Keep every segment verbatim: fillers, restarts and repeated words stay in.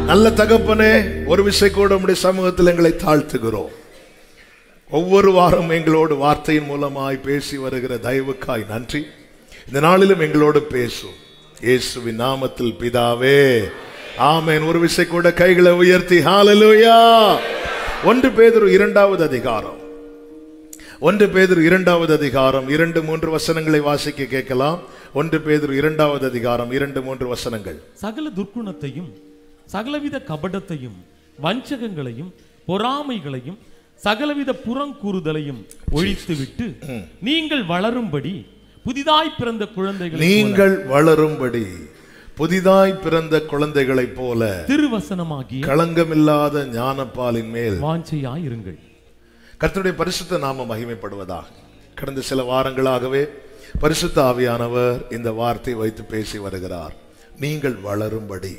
நல்ல தகப்பனே, ஒரு விசை கூட உம்முடைய சமூகத்தில் எங்களை தாழ்த்துகிறோம். ஒவ்வொரு வாரம் எங்களோடு வார்த்தையின் மூலமாய் பேசி வருகிற தயவுக்காய் நன்றி. இந்த நாளிலும் எங்களோடு பேசும் இயேசுவின் நாமத்தில் பிதாவே, ஆமென். ஒரு விசை கூட கைகளை உயர்த்தி ஹல்லேலூயா. ஒன்று பேதுரு இரண்டாவது அதிகாரம் ஒன்று பேதுரு இரண்டாவது அதிகாரம் இரண்டு மூன்று வசனங்களை வாசிக்க கேட்கலாம். ஒன்று பேதுரு இரண்டாவது அதிகாரம் இரண்டு மூன்று வசனங்கள். சகல துர்க்குணத்தையும் சகலவித கபடத்தையும் வஞ்சகங்களையும் பொறாமைகளையும் சகலவித புறங்கூறுதலையும் ஒழித்துவிட்டு நீங்கள் வளரும்படி புதிதாய் பிறந்த குழந்தைகள் நீங்கள் வளரும்படி புதிதாய் பிறந்த குழந்தைகளைப் போல திருவசனமாகிய களங்கமில்லாத ஞானப்பாலின் மேல் வாஞ்சையாய் இருங்கள். கர்த்தருடைய பரிசுத்த நாமம் மகிமைப்படுவதாக. கடந்த சில வாரங்களாகவே பரிசுத்த ஆவியானவர் இந்த வார்த்தை வைத்து பேசி வருகிறார். நீங்கள் வளரும்படி.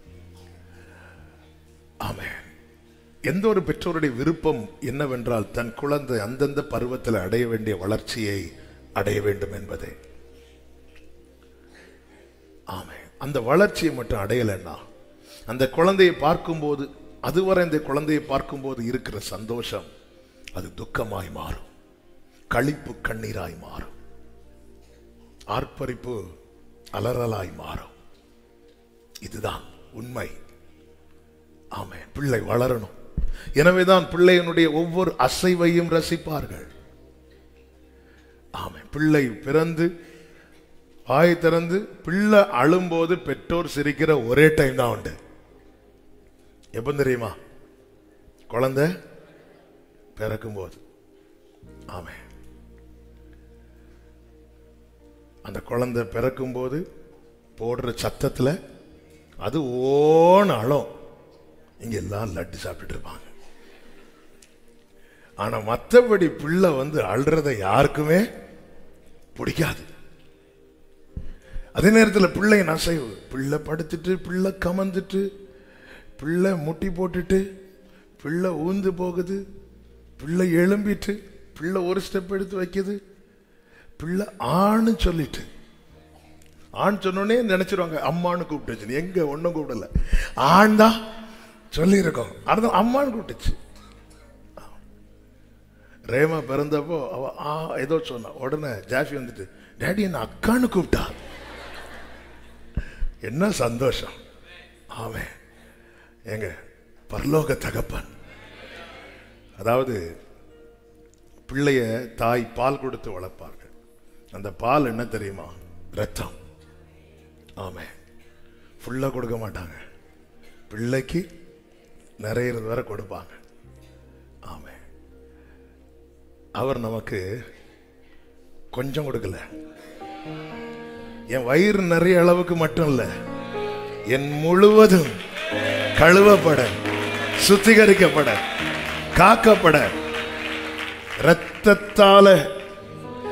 ஆமென். எந்த ஒரு பெற்றோருடைய விருப்பம் என்னவென்றால் தன் குழந்தை அந்தந்த பருவத்தில் அடைய வேண்டிய வளர்ச்சியை அடைய வேண்டும் என்பதே. ஆமென். அந்த வளர்ச்சியை மட்டும் அடையலைன்னா அந்த குழந்தையை பார்க்கும்போது, அதுவரை இந்த குழந்தையை பார்க்கும்போது இருக்கிற சந்தோஷம் அது துக்கமாய் மாறும், களிப்பு கண்ணீராய் மாறும், ஆர்ப்பரிப்பு அலறலாய் மாறும். இதுதான் உண்மை. ஆமென். பிள்ளை வளரணும். எனவேதான் பிள்ளையினுடைய ஒவ்வொரு அசைவையும் ரசிப்பார்கள். ஆமென். பிள்ளை பிறந்து வாய் திறந்து பிள்ளை அழும்போது பெற்றோர் சிரிக்கிற ஒரே டைம் தான் உண்டு. எப்ப தெரியுமா? குழந்தை பிறக்கும் போது. ஆமென். அந்த குழந்தை பிறக்கும் போது போடுற சத்தத்துல அது ஓன அழும். இங்க எல்லாம் லட்டு சாப்பிட்டு இருப்பாங்க. ஆனா மற்றபடி பிள்ளை வந்து அழுறத யாருக்குமே பிடிக்காது. அதே நேரத்தில் பிள்ளை நசைவு, பிள்ளை படுத்துட்டு பிள்ளை கமந்துட்டு பிள்ளை முட்டி போட்டுட்டு பிள்ளை ஊந்து போகுது, பிள்ளை எழும்பிட்டு பிள்ளை ஒரு ஸ்டெப் எடுத்து வைக்குது, பிள்ளை ஆணு சொல்லிட்டு, ஆண் சொன்னோடனே நினைச்சிருவாங்க அம்மானு கூப்பிட்டுச்சு. எங்க ஒன்னும் கூப்பிடல, ஆண் தான் சொல்லி இருக்கோம். அதுதான் அம்மான்னு கூப்பிட்டுச்சு. ரேமா பிறந்தப்போ அவ ஆ ஏதோ சொன்னா, உடனே ஜாஃபி வந்துட்டு டேடி என்ன அக்கான்னு கூப்பிட்டா. என்ன சந்தோஷம். ஆமென். எங்க பரலோக தகப்பன். அதாவது பிள்ளைய தாய் பால் கொடுத்து வளர்ப்பார்கள். அந்த பால் என்ன தெரியுமா? ரத்தம். ஆமென். ஃபுல்லா கொடுக்க மாட்டாங்க, பிள்ளைக்கு நிறைய வரை கொடுப்பாங்க. ஆமென். அவர் நமக்கு கொஞ்சம் கொடுக்கல, என் வயிறு நிறைய அளவுக்கு மட்டும் இல்ல, என் முழுவதும் கழுவப்பட, சுத்திகரிக்கப்பட, காக்கப்பட, இரத்தத்தால